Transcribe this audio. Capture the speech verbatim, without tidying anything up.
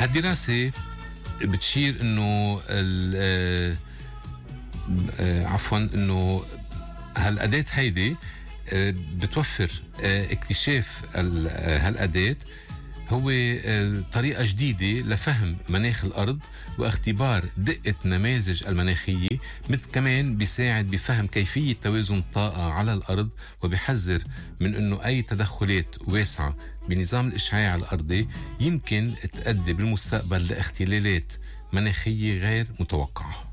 هالدراسة بتشير انه عفوا انه هالأداة هيدي بتوفر اكتشاف هالأداة هو طريقة جديدة لفهم مناخ الأرض واختبار دقة نماذج المناخية، مثل كمان بيساعد بفهم كيفية توازن الطاقة على الأرض، وبيحذر من أنه أي تدخلات واسعة بنظام الإشعاع الأرضي يمكن تؤدي بالمستقبل لاختلالات مناخية غير متوقعة.